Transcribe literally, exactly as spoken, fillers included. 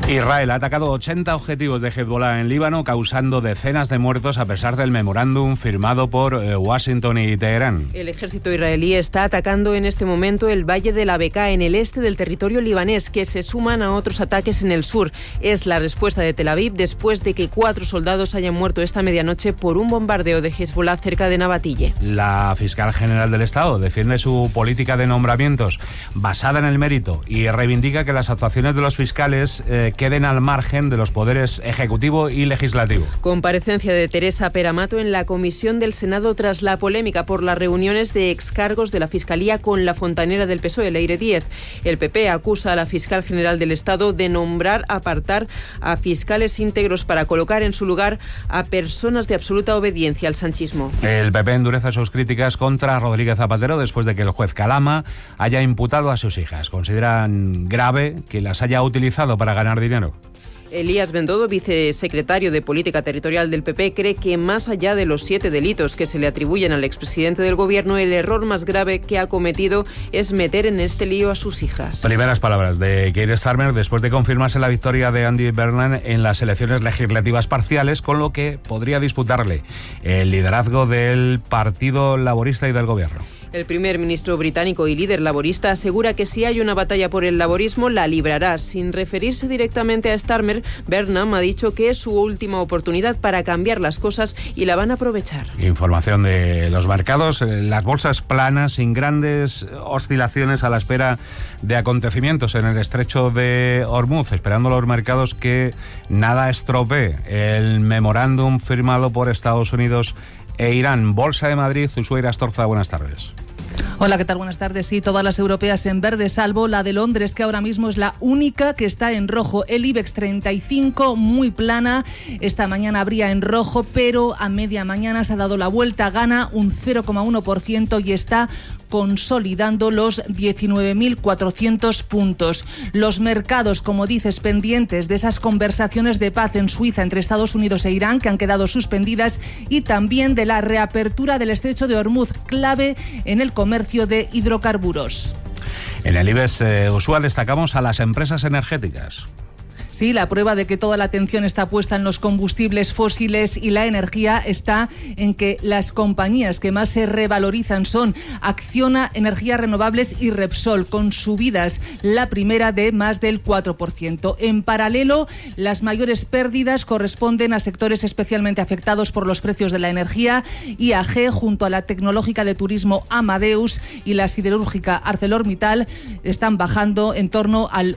Israel ha atacado ochenta objetivos de Hezbollah en Líbano, causando decenas de muertos a pesar del memorándum firmado por eh, Washington y Teherán. El ejército israelí está atacando en este momento el Valle de la Bekaa, en el este del territorio libanés, que se suman a otros ataques en el sur. Es la respuesta de Tel Aviv después de que cuatro soldados hayan muerto esta medianoche por un bombardeo de Hezbollah cerca de Nabatille. La fiscal general del Estado defiende su política de nombramientos basada en el mérito y reivindica que las actuaciones de los fiscales eh, queden al margen de los poderes ejecutivo y legislativo. Comparecencia de Teresa Peramato en la comisión del Senado tras la polémica por las reuniones de excargos de la Fiscalía con la fontanera del P S O E, Leire Díez. El P P acusa a la fiscal general del Estado de nombrar, apartar a fiscales íntegros para colocar en su lugar a personas de absoluta obediencia al sanchismo. El P P endurece sus críticas contra Rodríguez Zapatero después de que el juez Calama haya imputado a sus hijas. Consideran grave que las haya utilizado para ganar dinero. Elías Bendodo, vicesecretario de Política Territorial del P P, cree que más allá de los siete delitos que se le atribuyen al expresidente del Gobierno, el error más grave que ha cometido es meter en este lío a sus hijas. Primeras palabras de Keir Starmer después de confirmarse la victoria de Andy Burnham en las elecciones legislativas parciales, con lo que podría disputarle el liderazgo del Partido Laborista y del Gobierno. El primer ministro británico y líder laborista asegura que si hay una batalla por el laborismo, la librará. Sin referirse directamente a Starmer, Burnham ha dicho que es su última oportunidad para cambiar las cosas y la van a aprovechar. Información de los mercados, las bolsas planas, sin grandes oscilaciones, a la espera de acontecimientos en el estrecho de Hormuz, esperando los mercados que nada estropee el memorándum firmado por Estados Unidos e Irán. Bolsa de Madrid, Ushuaira Astorza, buenas tardes. Hola, ¿qué tal? Buenas tardes. Sí, todas las europeas en verde, salvo la de Londres, que ahora mismo es la única que está en rojo. El IBEX treinta y cinco, muy plana. Esta mañana abría en rojo, pero a media mañana se ha dado la vuelta. Gana un cero coma uno por ciento y está consolidando los diecinueve mil cuatrocientos puntos. Los mercados, como dices, pendientes de esas conversaciones de paz en Suiza entre Estados Unidos e Irán, que han quedado suspendidas, y también de la reapertura del estrecho de Hormuz, clave en el comercio de hidrocarburos. En el IBEX eh, usual destacamos a las empresas energéticas. Sí, la prueba de que toda la atención está puesta en los combustibles fósiles y la energía está en que las compañías que más se revalorizan son Acciona, Energías Renovables y Repsol, con subidas, la primera de más del cuatro por ciento. En paralelo, las mayores pérdidas corresponden a sectores especialmente afectados por los precios de la energía. I A G, junto a la tecnológica de turismo Amadeus y la siderúrgica ArcelorMittal, están bajando en torno al